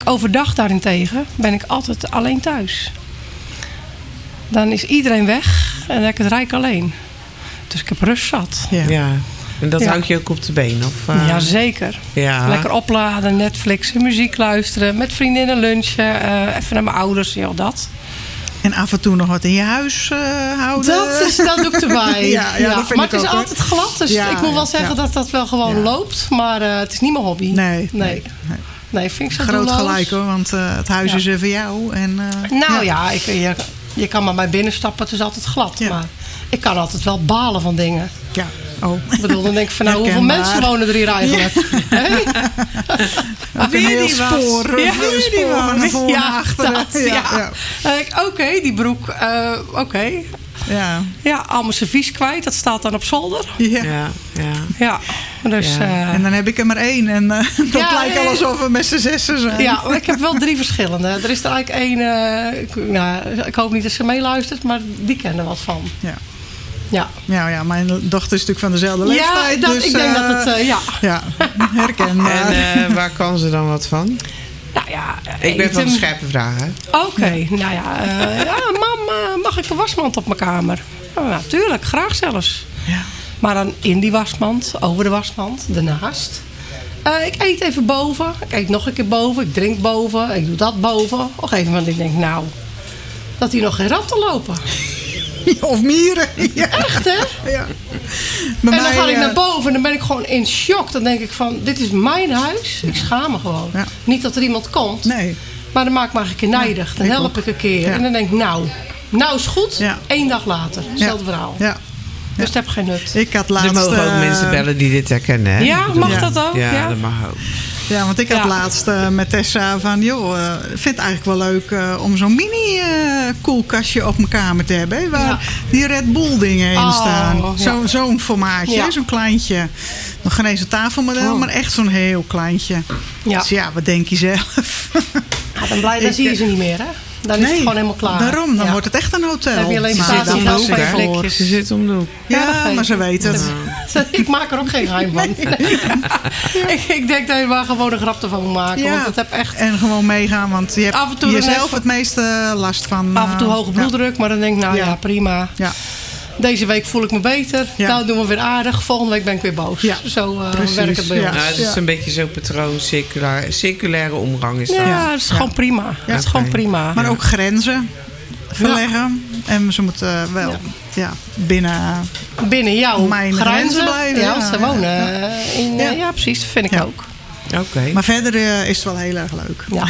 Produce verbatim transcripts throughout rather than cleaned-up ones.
overdag daarentegen ben ik altijd alleen thuis. Dan is iedereen weg en dan heb ik het rijk alleen. Dus ik heb rust zat. Ja. Ja. En dat Ja. houdt je ook op de been? Of, uh... Jazeker. Ja. Lekker opladen, Netflixen, muziek luisteren, met vriendinnen lunchen, uh, even naar mijn ouders, ja, dat. En af en toe nog wat in je huis uh, houden. Dat, is, dat doe ik erbij. Ja, ja, dat vind maar ik het is ook, hoor. altijd glad, dus Ja, ik moet wel zeggen ja. dat dat wel gewoon Ja. loopt. Maar uh, het is niet mijn hobby. Nee. Nee, nee, nee. nee vind ik zo Groot doelloos. gelijk hoor, want uh, het huis Ja. is er voor jou. En, uh, Nou ja, ik, je, je kan maar bij binnenstappen, het is altijd glad. Ja. Maar ik kan altijd wel balen van dingen. Ja. Oh. Ik bedoel, dan denk ik van nou, hoeveel Herkenbaar. mensen wonen er hier eigenlijk? Hey? Ook een heel spoor. Ja, Een weer die spoor van was. voor naar Ja, achteren. dat, ja. ja. Dan denk ik, Oké, die broek, uh, oké. Okay. Ja. Ja, al mijn servies kwijt, dat staat dan op zolder. Ja. Ja, ja. Ja, dus... Ja. Uh, En dan heb ik er maar één. En uh, dat Ja, lijkt ja, al ja. alsof we met z'n zessen zijn. Ja, maar ik heb wel drie verschillende. Er is er eigenlijk één... Uh, ik, nou, ik hoop niet dat ze meeluistert, maar die kennen er wat van. Ja. Ja, Ja, ja, mijn dochter is natuurlijk van dezelfde leeftijd. ja dat, dus, ik denk uh, dat het... Uh, ja. Ja, herkenbaar. En uh, waar kan ze dan wat van? Nou ja, Ik ben van de eten- scherpe vragen. Oké, okay, nou ja. Uh, ja, mam, uh, mag ik een wasmand op mijn kamer? Nou, natuurlijk, graag zelfs. Ja. Maar dan in die wasmand, over de wasmand, daarnaast. Uh, ik eet even boven. Ik eet nog een keer boven. Ik drink boven. Ik doe dat boven. Op een gegeven moment denk ik, nou... dat hier nog geen ratten lopen. Of mieren. Ja. Echt, hè? Ja. En dan ga ik naar boven en dan ben ik gewoon in shock. Dan denk ik van, dit is mijn huis. Ik schaam me gewoon. Ja. Niet dat er iemand komt. Nee. Maar dan maak ik maar een keer nijdig. Dan ik help ook. ik een keer. Ja. En dan denk ik, nou, nou is goed. Ja. Eén dag later. Hetzelfde verhaal. Ja. Dus het heeft geen nut. Ik had Er laatst... mogen ook uh, mensen bellen die dit herkennen. Hè? Ja, mag Ja. dat ook? Ja, Ja, dat mag ook. Ja, want ik had Ja. laatst uh, met Tessa van... joh, uh, ik vind het eigenlijk wel leuk uh, om zo'n mini uh, koelkastje op mijn kamer te hebben. Hè, waar Ja. die Red Bull dingen in Oh, staan. ja. Zo, zo'n formaatje, Ja. hè, zo'n kleintje. Nog geen eens een tafelmodel, Oh. maar echt zo'n heel kleintje. Ja. Dus ja, wat denk je zelf? Ja, dan, blij, dan Ik, zie je ze niet meer, hè? Dan is het gewoon helemaal klaar. Daarom, dan Ja. wordt het echt een hotel. Dan heb je alleen Maar statie daar en pas dan ik twee voor. vlekjes. Ze zit om de hoek. Ja, dat Ja, weet maar ze ik. weten het. Ik maak er ook geen geheim van. ik, ik denk dat je er maar gewoon een grap ervan moet maken. Ja. Want het heb echt En gewoon meegaan, want je hebt Af en toe dan jezelf even- het meeste last van. af en toe uh, hoge bloeddruk. Maar dan denk ik, nou ja, Ja. prima. Ja, Deze week voel ik me beter. Ja. Nou doen we weer aardig. Volgende week ben ik weer boos. Ja. Zo uh, Precies, werkt het bij ja. ons. Nou, het is Ja. een beetje zo'n patroon, circulair, circulaire omgang is dat. Ja, het is gewoon prima. Het is gewoon Oké. prima. maar ook grenzen verleggen. En ze moeten uh, wel Ja. ja. binnen. Binnen jouw Mijn grenzen grenzen blijven, Ja, ja. ze wonen uh, in... uh, Ja. ja, precies. Dat vind ik Ja. ook. Oké. Maar verder uh, is het wel heel erg leuk. Ja.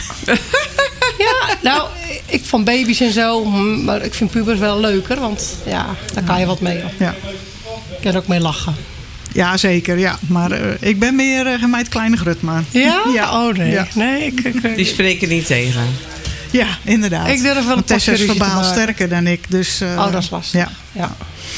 ja, nou, ik vond baby's en zo, hm, maar ik vind pubers wel leuker, want ja, daar kan je wat mee. Op. Ja, Ik kan er ook mee lachen. ja zeker. Ja. Maar uh, ik ben meer uh, gemeid kleine grut, maar. Ja? Ja. Oh nee. Ja. Nee, ik, ik, Die spreken niet tegen. Ja, inderdaad. Ik durf wel een Want Tessa is pakje ruzie te verbaal maken. sterker dan ik. Dus, uh, oh, dat is lastig. Ja. Ja.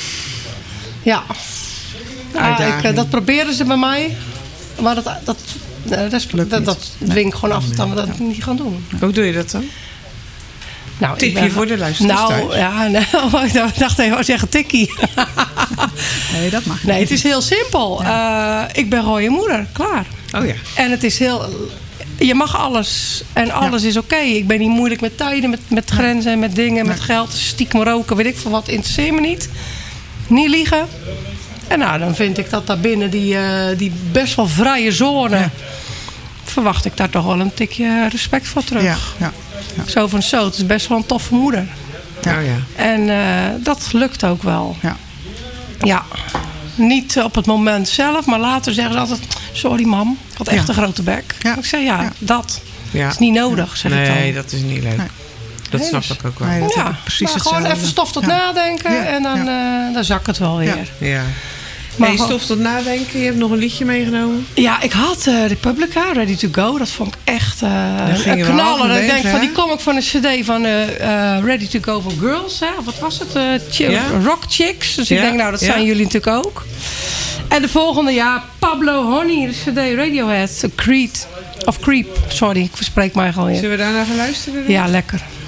Ja. Ah, Uitdaging. ik, uh, dat proberen ze bij mij, maar dat, dat, uh, dat, is- Lukt dat, niet. dat dwing ik gewoon af dat we dat niet gaan doen. Hoe doe je dat dan? Nou, ik Tipje ben- voor de luisteraars Nou, thuis. ja, nou, ik dacht even, ik zeggen tikkie. Nee, dat mag niet. Nee, het is heel simpel. Uh, ik ben gewoon je moeder, klaar. Oh ja. En het is heel... Je mag alles. En alles is oké. Ik ben niet moeilijk met tijden, met, met grenzen, met dingen, met geld. Stiekem roken, weet ik veel wat. Interesseert me niet. Niet liegen. En nou, dan vind ik dat daarbinnen die, uh, die best wel vrije zone... Ja. verwacht ik daar toch wel een tikje respect voor terug. Ja, ja, ja. Zo van zo, het is best wel een toffe moeder. Ja. Oh ja. En uh, dat lukt ook wel. Ja. Ja. Niet op het moment zelf, maar later zeggen ze altijd... Sorry mam, ik had echt Ja. een grote bek. Ja. Ik zeg ja, Ja. dat Ja. is niet nodig, zeg ik dan. Nee, dat is niet leuk. Nee. Dat Nee, snap dus- ik ook wel. Nee, dat heb Ja, ik precies maar gewoon hetzelfde. even stof tot Ja. nadenken Ja, en dan, uh, dan zakt het wel Ja. weer. Ja. Maar Hey, gewoon- stof tot nadenken. Je hebt nog een liedje meegenomen. Ja, ik had uh, Republica, Ready to Go. Dat vond ik echt uh, gingen een we knaller. Ik halverwege, denk van, hè? die kom ik van een cd van uh, uh, Ready to Go for Girls. Hè? Of wat was het? Uh, chi- Ja. Rock Chicks. Dus Ja, ik denk, nou, dat ja. zijn jullie natuurlijk ook. En de volgende, ja, Pablo Honey, de cd Radiohead. Creed. Of Creep, sorry, ik verspreek mij gewoon weer. Zullen we daar naar gaan luisteren? dan? Ja, lekker.